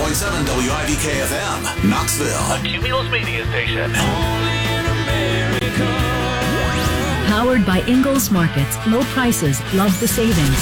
107.7 WIVK-FM, Knoxville. A Cumulus Media Station. Powered by Ingalls Markets. Low prices. Love the savings.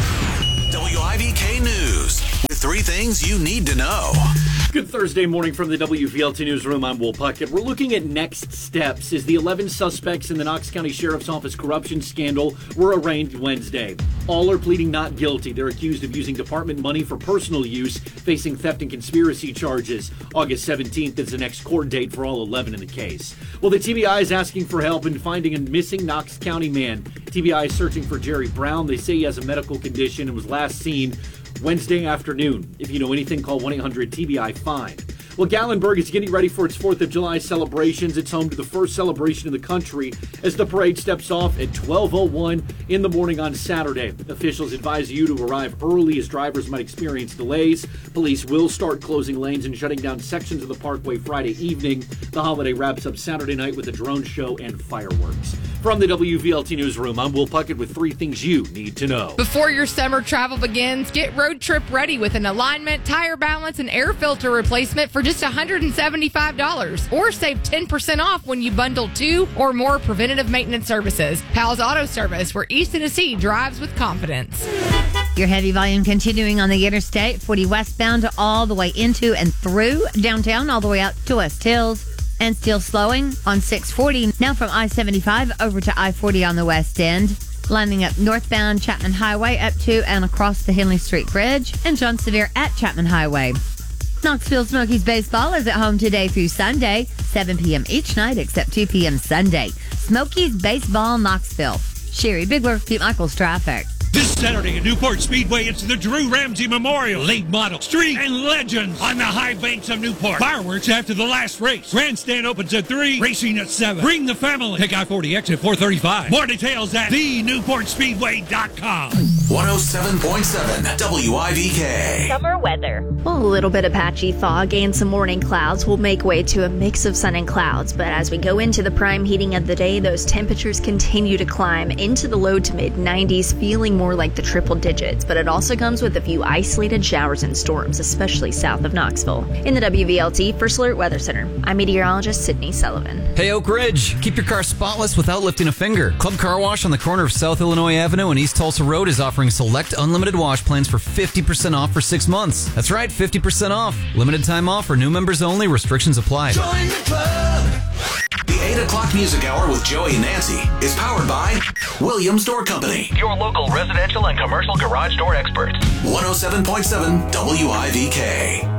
WIVK News with 3 things you need to know. Good Thursday morning from the WVLT Newsroom. I'm Will Puckett. We're looking at next steps as the 11 suspects in the Knox County Sheriff's Office corruption scandal were arraigned Wednesday. All are pleading not guilty. They're accused of using department money for personal use, facing theft and conspiracy charges. August 17th is the next court date for all 11 in the case. Well, the TBI is asking for help in finding a missing Knox County man. TBI is searching for Jerry Brown. They say he has a medical condition and was last seen Wednesday afternoon. If you know anything, call 1-800-TBI-FIND. Well, Gatlinburg is getting ready for its 4th of July celebrations. It's home to the first celebration in the country as the parade steps off at 12:01 in the morning on Saturday. Officials advise you to arrive early as drivers might experience delays. Police will start closing lanes and shutting down sections of the parkway Friday evening. The holiday wraps up Saturday night with a drone show and fireworks. From the WVLT Newsroom, I'm Will Puckett with 3 things you need to know. Before your summer travel begins, get road trip ready with an alignment, tire balance, and air filter replacement for just $175. Or save 10% off when you bundle 2 or more preventative maintenance services. Pal's Auto Service, where East Tennessee drives with confidence. Your heavy volume continuing on the interstate, 40 westbound all the way into and through downtown, all the way out to West Hills. And still slowing on 640, now from I-75 over to I-40 on the west end. Lining up northbound Chapman Highway up to and across the Henley Street Bridge. And John Sevier at Chapman Highway. Knoxville Smokies baseball is at home today through Sunday, 7 p.m. each night except 2 p.m. Sunday. Smokies baseball Knoxville. Sherry Bigler, Pete Michaels traffic. This Saturday at Newport Speedway, it's the Drew Ramsey Memorial. Late model, street, and legends on the high banks of Newport. Fireworks after the last race. Grandstand opens at 3, racing at 7. Bring the family. Take I-40 exit 435. More details at thenewportspeedway.com. 107.7 WIVK. Summer weather. Well, a little bit of patchy fog and some morning clouds will make way to a mix of sun and clouds. But as we go into the prime heating of the day, those temperatures continue to climb into the low to mid 90s, feeling more like the triple digits. But it also comes with a few isolated showers and storms, especially south of Knoxville. In the WVLT First Alert Weather Center, I'm meteorologist Sydney Sullivan. Hey, Oak Ridge, keep your car spotless without lifting a finger. Club Car Wash on the corner of South Illinois Avenue and East Tulsa Road is offering select unlimited wash plans for 50% off for 6 months. That's right, 50% off. Limited time offer, new members only, restrictions apply. Join the club. The 8 o'clock music hour with Joey and Nancy is powered by Williams Door Company. Your local residential and commercial garage door experts. 107.7 WIVK.